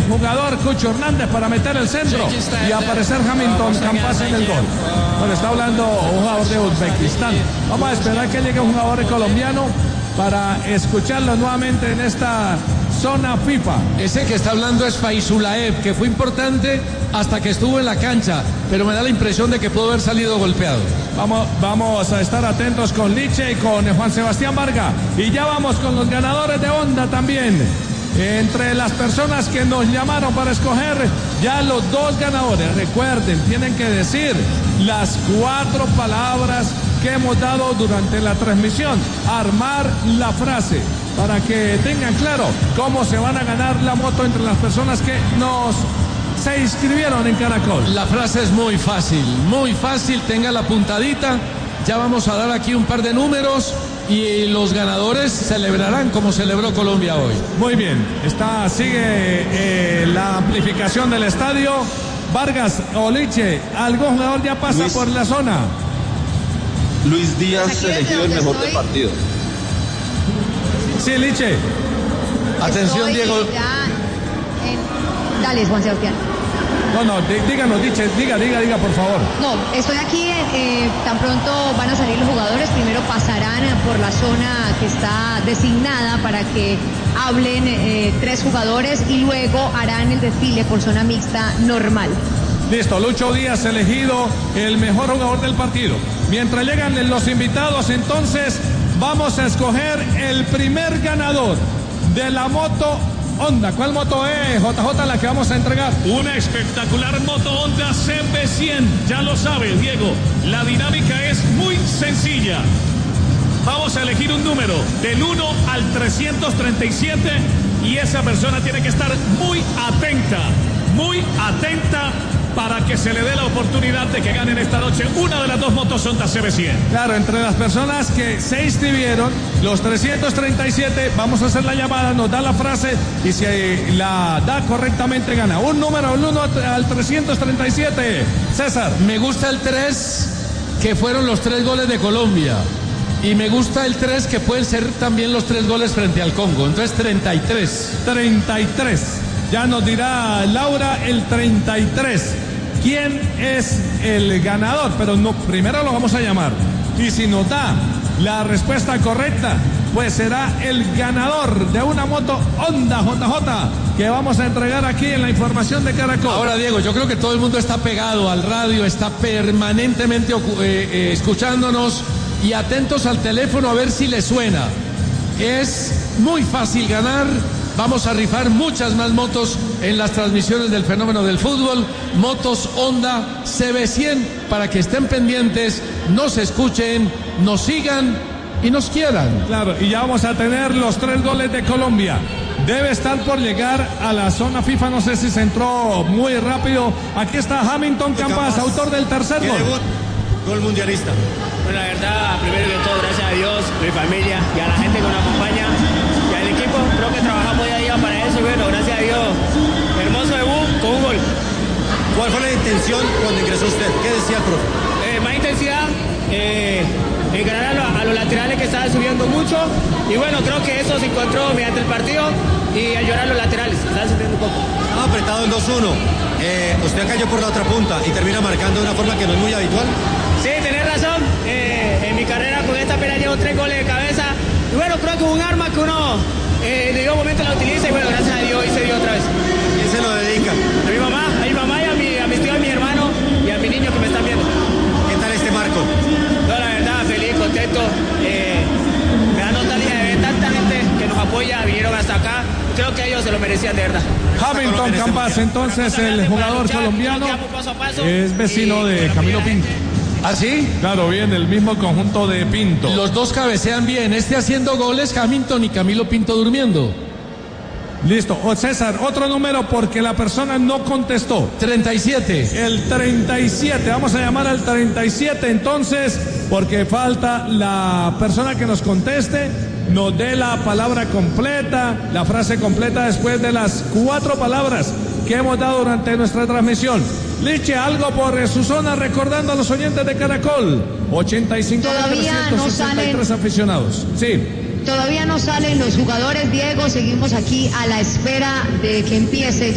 jugador Cucho Hernández para meter el centro y aparecer Hamilton Campas en el gol. Bueno, está hablando un jugador de Uzbekistán. Vamos a esperar que llegue un jugador colombiano para escucharlo nuevamente en esta zona FIFA. Ese que está hablando es Faizulaev, que fue importante hasta que estuvo en la cancha, pero me da la impresión de que pudo haber salido golpeado. Vamos a estar atentos con Liche y con Juan Sebastián Vargas. Y ya vamos con los ganadores de Honda también. Entre las personas que nos llamaron para escoger ya los dos ganadores. Recuerden, tienen que decir las 4 palabras que hemos dado durante la transmisión. Armar la frase para que tengan claro cómo se van a ganar la moto entre las personas que se inscribieron en Caracol. La frase es muy fácil, tenga la puntadita. Ya vamos a dar aquí un par de números y los ganadores celebrarán como celebró Colombia hoy. Muy bien, sigue la amplificación del estadio. Vargas, Oliche, ¿algún jugador ya pasa por la zona? Luis Díaz elegido el mejor del partido. Sí, Liche. Atención, Diego. Dale, Juan Sebastián. No, díganos, Liche, diga, por favor. No, estoy aquí, tan pronto van a salir los jugadores, primero pasarán por la zona que está designada para que hablen 3 jugadores y luego harán el desfile por zona mixta normal. Listo, Lucho Díaz elegido el mejor jugador del partido. Mientras llegan los invitados, entonces vamos a escoger el primer ganador de la moto Honda. ¿Cuál moto es, JJ, la que vamos a entregar? Una espectacular moto Honda CB100. Ya lo sabe, Diego. La dinámica es muy sencilla. Vamos a elegir un número del 1 al 337 y esa persona tiene que estar muy atenta para que se le dé la oportunidad de que ganen esta noche una de las 2 motos Honda CB100. Claro, entre las personas que se inscribieron, los 337, vamos a hacer la llamada, nos da la frase y si la da correctamente gana. Un número del 1 al 337. César. Me gusta el 3, que fueron los 3 goles de Colombia. Y me gusta el 3, que pueden ser también los 3 goles frente al Congo. Entonces 33. 33. Ya nos dirá Laura el 33. ¿Quién es el ganador? Pero no, primero lo vamos a llamar. Y si nos da la respuesta correcta, pues será el ganador de una moto Honda JJ que vamos a entregar aquí en la información de Caracol. Ahora, Diego, yo creo que todo el mundo está pegado al radio, está permanentemente escuchándonos y atentos al teléfono a ver si le suena. Es muy fácil ganar. Vamos a rifar muchas más motos en las transmisiones del fenómeno del fútbol. Motos Honda CB100 para que estén pendientes, nos escuchen, nos sigan y nos quieran. Claro, y ya vamos a tener los 3 goles de Colombia. Debe estar por llegar a la zona FIFA, no sé si se entró muy rápido. Aquí está Hamilton Campas, autor del tercer gol. Gol mundialista. Bueno, la verdad, primero que todo, gracias a Dios, mi familia y a la gente que nos acompaña y al equipo. Creo que trabajamos día a día para eso y bueno, gracias a Dios, hermoso debut con un gol. ¿Cuál fue la intención cuando ingresó usted? ¿Qué decía el profe? Más intensidad, ganar a los laterales que estaban subiendo mucho y bueno, creo que eso se encontró mediante el partido y ayudar a los laterales, estaban subiendo un poco. Apretado en 2-1, usted cayó por la otra punta y termina marcando de una forma que no es muy habitual. Sí, tenés razón, en mi carrera con esta pena llevo 3 goles de cabeza y bueno, creo que es un arma que uno en debido momento la utiliza y bueno, gracias a Dios hoy se dio otra vez. ¿Quién se lo dedica? A mi mamá y a mis tíos, a mi hermano y a mis niños que me están viendo. ¿Qué tal este marco? No, la verdad, feliz, contento. Me da nostalgia de ver tanta gente que nos apoya, vinieron hasta acá. Creo que ellos se lo merecían de verdad. Hamilton Campas, entonces el jugador colombiano, es vecino de Camilo Pinto. ¿Ah, sí? Claro, bien, el mismo conjunto de Pinto. Los dos cabecean bien, haciendo goles, Hamilton y Camilo Pinto durmiendo. Listo, César, otro número porque la persona no contestó. 37. El 37, vamos a llamar al 37 entonces, porque falta la persona que nos conteste, nos dé la palabra completa, la frase completa después de las 4 palabras que hemos dado durante nuestra transmisión. Liche, algo por su zona recordando a los oyentes de Caracol. 85.363 aficionados. Sí. Todavía no salen los jugadores, Diego, seguimos aquí a la espera de que empiece